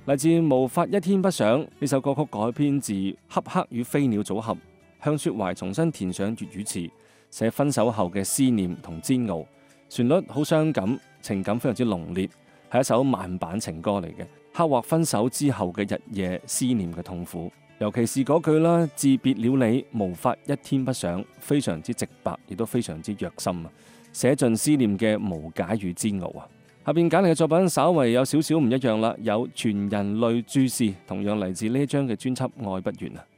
嚟自無法一天不想呢首歌曲，改編自恰克與飛鳥組合，向雪懷重新填上粵語詞，寫分手後嘅思念同煎熬，旋律好傷感，情感非常之濃烈，係一首慢板情歌嚟嘅，刻畫分手之後嘅日夜思念嘅痛苦。尤其是嗰句啦，自別了你，無法一天不想，非常之直白，亦都非常之虐心啊！寫盡思念嘅無解與煎熬啊！下邊揀嚟嘅作品稍為有少少唔一樣啦，有全人類注視，同樣嚟自呢張嘅專輯《愛不完》啊。